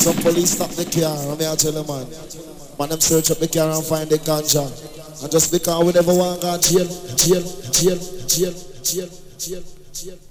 Some police stop the car, and me I tell them man. Man them search up the car and find the ganja. And just because we never want to go jail, jail, jail, jail, jail, jail, jail.